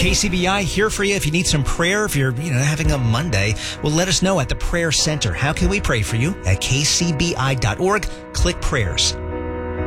KCBI here for you. If you need some prayer, if you're having a Monday, well, let us know at the Prayer Center. How can we pray for you? At kcbi.org. Click prayers.